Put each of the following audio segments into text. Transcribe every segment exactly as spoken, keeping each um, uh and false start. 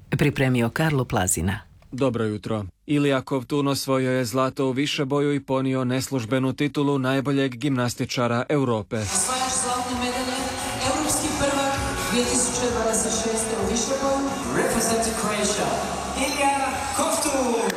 Pripremio Karlo Plazina. Dobro jutro. Ilija Kovtun osvojio je zlato u višeboju i ponio neslužbenu titulu najboljeg gimnastičara Europe. Osvajač zlatne medalje, europski prvak dvije tisuće dvadeset šeste u višeboju, representing Croatia, Ilija Kovtun.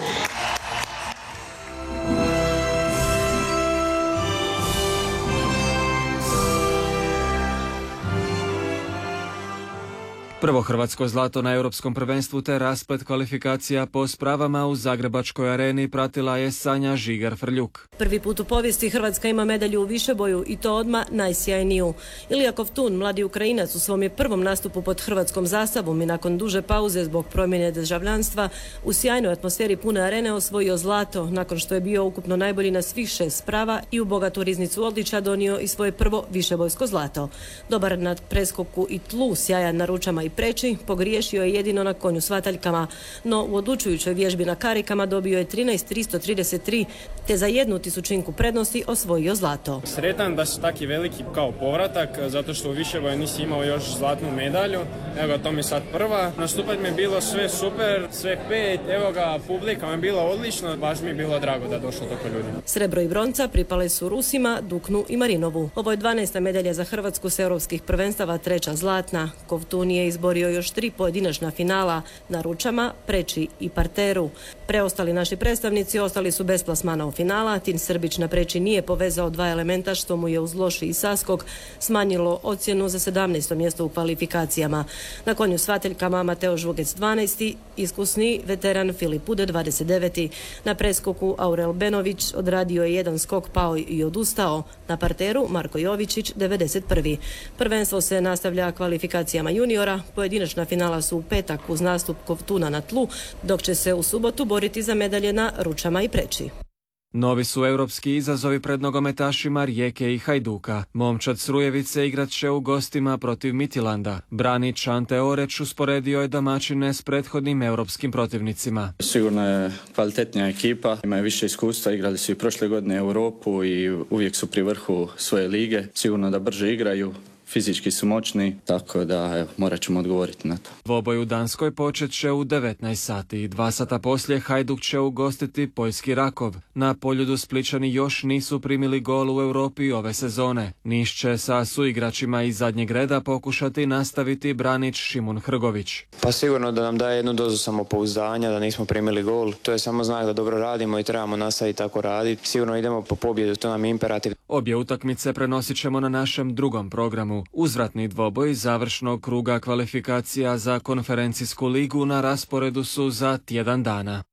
Prvo hrvatsko zlato na europskom prvenstvu te rasplet kvalifikacija po spravama u Zagrebačkoj areni pratila je Sanja Žigar-Frljuk. Prvi put u povijesti Hrvatska ima medalju u višeboju i to odmah najsjajniju. Ilija Kovtun, mladi Ukrajinac, u svom je prvom nastupu pod hrvatskom zastavom i nakon duže pauze zbog promjene državljanstva u sjajnoj atmosferi pune arene osvojio zlato nakon što je bio ukupno najbolji na svih šest sprava i u bogatu riznicu odličja donio i svoje prvo višebojsko zlato. Dobar na preskoku i tlu, sjajan na ručama i preči, pogriješio je jedino na konju s vataljkama, no u odlučujućoj vježbi na karikama dobio je trinaest tristo trideset tri te za jednu tisućinku prednosti osvojio zlato. Sretan da su taki veliki kao povratak, zato što u višeboju nisi imao još zlatnu medalju. Evo ga, to mi sad prva. Nastupat mi je bilo sve super, sve pet, evo ga, publika mi je bila odlično, baš mi je bilo drago da je došlo toliko ljudi. Srebro i bronca pripale su Rusima, Duknu i Marinovu. Ovo je dvanaesta medalja za Hrvatsku s europskih prvenstava, treća zlatna. Kovtun je izborio još tri pojedinačna finala na ručama, preči i parteru. Preostali naši predstavnici ostali su bez plasmana u finala. Tin Srbić na preči nije povezao dva elementa što mu je uz loši i saskok smanjilo ocjenu za sedamnaesto mjesto u kvalifikacijama. Na konju s vataljkama Mateo Žvugec dvanaesti, iskusni veteran Filip Ude dvadeset deveti. Na preskoku Aurel Benović odradio je jedan skok, pao i odustao. Na parteru Marko Jovičić devedeset prvi. Prvenstvo se nastavlja kvalifikacijama juniora. Pojedinačna finala su u petak uz nastup Kovtuna na tlu, dok će se u subotu boriti za medalje na ručama i preči. Novi su europski izazovi pred nogometašima Rijeke i Hajduka. Momčad s Rujevice igrat će u gostima protiv Midtjylanda. Branić Ante Oreć usporedio je domaćine s prethodnim europskim protivnicima. Sigurno je kvalitetnija ekipa, imaju više iskustva, igrali su i prošle godine Europu i uvijek su pri vrhu svoje lige. Sigurno da brže igraju, fizički su moćni, tako da evo, morat ćemo odgovoriti na to. Dvoboj u Danskoj počet će u devetnaest sati. Dva sata poslije Hajduk će ugostiti poljski Rakov. Na Poljudu Splićani još nisu primili gol u Europi ove sezone. Niš će sa suigračima iz zadnjeg reda pokušati nastaviti Branić Šimun Hrgović. Pa sigurno da nam daje jednu dozu samopouzdanja, da nismo primili gol. To je samo znak da dobro radimo i trebamo nastaviti tako raditi. Sigurno idemo po pobjedu, to nam je imperativ. Obje utakmice prenosit ćemo na našem drugom programu. Uzvratni dvoboj završnog kruga kvalifikacija za konferencijsku ligu na rasporedu su za tjedan dana.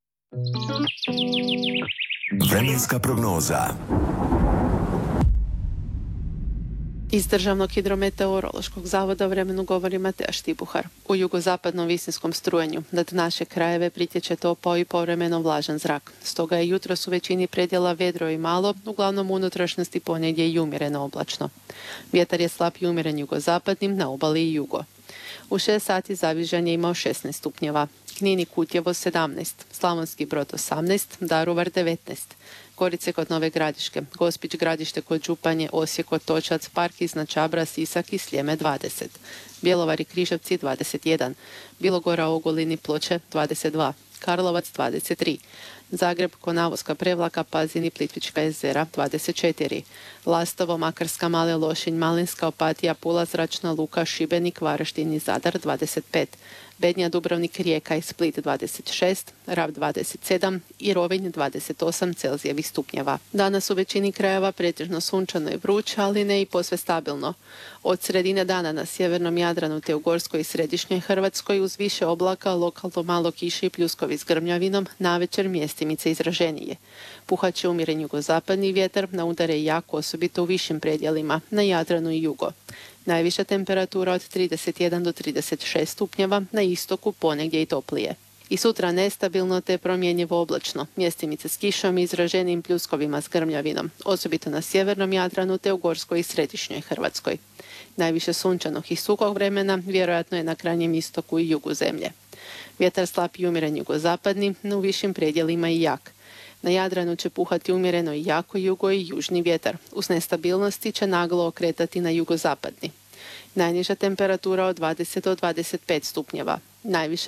Vremenska prognoza. Iz Državnog hidrometeorološkog zavoda vremenu govori Mateja Štibuhar. U jugozapadnom visinskom strujenju nad naše krajeve pritječe topao i povremeno vlažan zrak. Stoga je jutros u većini predjela vedro i malo, uglavnom u unutrašnjosti ponegdje i umjereno oblačno. Vjetar je slab i umjeren jugozapadnim, na obali i jugo. U šest sati Zavižan je imao šesnaest stupnjeva, Knin i Kutjevo sedamnaest, Slavonski Brod osamnaest, Daruvar devetnaest, Gorice kod Nove Gradiške, Gospić Gradište kod Županje, Osijek, Otočac, Park iznad Čabra, Sisak i Sljeme dvadeset, Bjelovar i Križevci dvadeset jedan, Bilogora, Ogulin i Ploče dvadeset dva, Karlovac dvadeset tri, Zagreb, Konavoska, Prevlaka, Pazin i Plitvička jezera dvadeset četiri, Lastovo, Makarska, Male Lošinj, Malinska, Opatija, Pula, Zračna Luka, Šibenik, Varaždin i Zadar dvadeset pet, Bednja, Dubrovnik, Rijeka i Split dvadeset šest, Rab dvadeset sedam i Rovinj dvadeset osam Celzijevih stupnjeva. Danas u većini krajeva pretežno sunčano i vruće, ali ne i posve stabilno. Od sredine dana na sjevernom Jadranu te u Gorskoj i središnjoj Hrvatskoj uz više oblaka, lokalno malo kiše i pljuskovi s grmljavinom, navečer mjestimice izraženije. Puhat će umjeren jugozapadni vjetar, na udare jako, osobito u višim predjelima, na Jadranu i jugo. Najviša temperatura od trideset jedan do trideset šest stupnjeva, na istoku ponegdje i toplije. I sutra nestabilno te promjenjivo oblačno, mjestimice s kišom i izraženim pljuskovima s grmljavinom, osobito na sjevernom Jadranu te u Gorskoj i središnjoj Hrvatskoj. Najviše sunčanog i suhog vremena vjerojatno je na krajnjem istoku i jugu zemlje. Vjetar slab i umjeren jugozapadni, no u višim predjelima i jak. Na Jadranu će puhati umjereno i jako jugo i južni vjetar. Uz nestabilnosti će naglo okretati na jugozapadni. Najniža temperatura od dvadeset do dvadeset pet stupnjeva. Najviša